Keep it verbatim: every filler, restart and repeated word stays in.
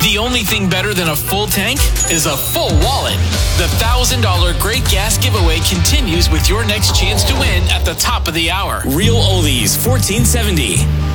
The only thing better than a full tank is a full wallet. The one thousand dollars Great Gas Giveaway continues with your next chance to win at the top of the hour. Real Oldies fourteen seventy.